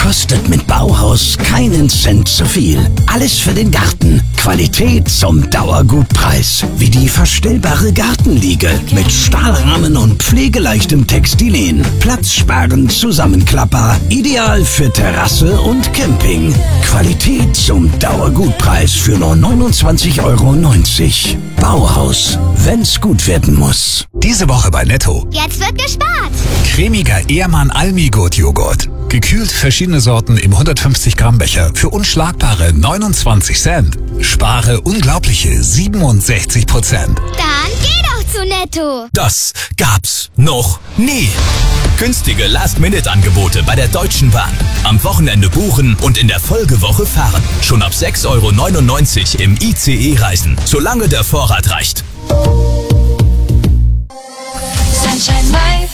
Kostet mit Bauhaus keinen Cent zu viel. Alles für den Garten. Qualität zum Dauergutpreis. Wie die verstellbare Gartenliege mit Stahlrahmen und pflegeleichtem Textilien. Platzsparend Zusammenklapper. Ideal für Terrasse und Camping. Qualität zum Dauergutpreis für nur 29,90 €. Bauhaus, wenn's gut werden muss. Diese Woche bei Netto. Jetzt wird gespart. Cremiger Ehrmann Almigurt Joghurt. Gekühlt verschiedene Sorten im 150 Gramm Becher für unschlagbare 29 Cent. Spare unglaubliche 67%. Dann geh doch zu Netto. Das gab's noch nie. Günstige Last-Minute-Angebote bei der Deutschen Bahn. Am Wochenende buchen und in der Folgewoche fahren. Schon ab 6,99 € im ICE reisen, solange der Vorrat reicht. Sunshine Live.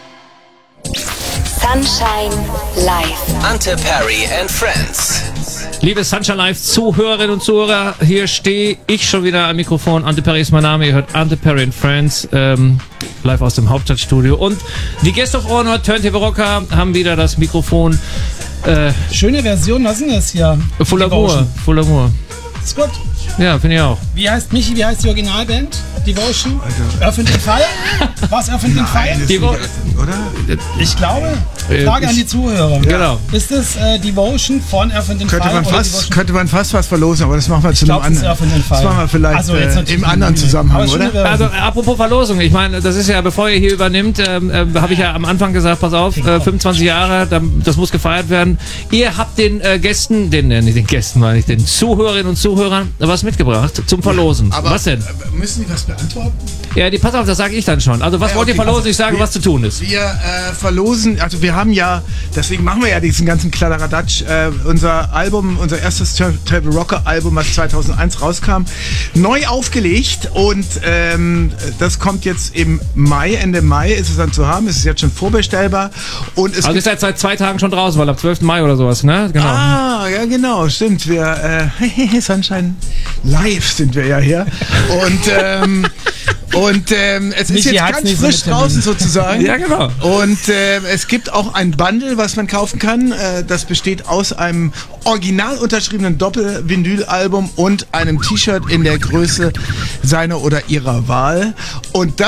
Sunshine Live. Ante Perry and Friends. Liebe Sunshine Live Zuhörerinnen und Zuhörer, hier stehe ich schon wieder am Mikrofon. Ante Perry ist mein Name, ihr hört Ante Perry and Friends, live aus dem Hauptstadtstudio. Und die Guest of Honor, Turntable Rocker, haben wieder das Mikrofon. Schöne Version, was ist denn das hier? Full Amour. Full Amour. Ist gut. Ja, finde ich auch. Wie heißt Michi, wie heißt die Originalband? Devotion? Earth and Fire? Was Earth and Fire? Oder? Ich glaube, Frage an die Zuhörer. Genau. Ist es Devotion von Earth and Fire? Könnte man fast was verlosen, aber das machen wir zu einem anderen. Das machen wir vielleicht Also jetzt im anderen Zusammenhang, oder? Also apropos Verlosung, ich meine, das ist ja, bevor ihr hier übernimmt, habe ich ja am Anfang gesagt, pass auf, 25 Jahre, das muss gefeiert werden. Ihr habt den Gästen, nicht den Gästen, meine ich, den Zuhörerinnen und Zuhörern was mitgebracht zum Verlosen. Aber was denn? Müssen die was beantworten? Ja, pass auf, das sage ich dann schon. Also was wollt ihr verlosen? Ich sage, was zu tun ist. Wir verlosen, also wir haben ja, deswegen machen wir ja diesen ganzen Kladderadatsch, unser Album, unser erstes Turntable Rocker Album, was 2001 rauskam, neu aufgelegt und das kommt jetzt im Mai, Ende Mai ist es dann zu haben, es ist jetzt schon vorbestellbar. Und es also ist seit 2 Tagen schon draußen, weil ab 12. Mai oder sowas, ne? Genau. Ah, ja genau, stimmt. Wir, Sunshine Live sind wir ja hier. Und es ist jetzt ganz frisch draußen sozusagen. Ja, genau. Und es gibt auch ein Bundle, was man kaufen kann. Das besteht aus einem original unterschriebenen Doppel-Vinyl-Album und einem T-Shirt in der Größe seiner oder ihrer Wahl. Und das